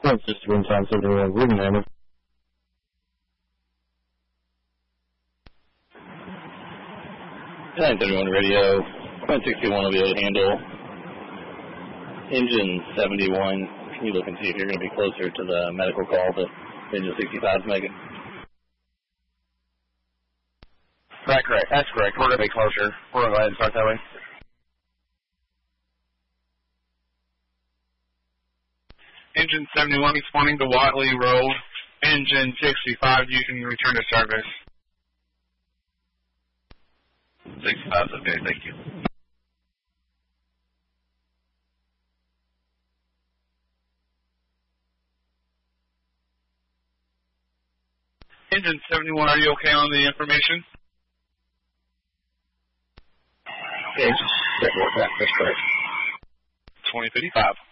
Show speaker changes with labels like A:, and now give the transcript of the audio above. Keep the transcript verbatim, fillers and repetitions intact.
A: Point Sister in Town seventy-one, Ruben Hammer.
B: nine thirty-one radio, Point sixty-one will be able to handle engine seventy-one. Can you look and see if you're going to be closer to the medical call that engine sixty-five is making?
C: That's correct. That's correct. We're going to be closer. We're going to go ahead and start that way.
D: Engine seventy-one responding to Watley Road. Engine sixty-five, you can return to service.
B: sixty-five is okay, thank you.
D: Engine seventy-one, are you okay on the information?
B: Okay, that's correct.
D: twenty fifty-five.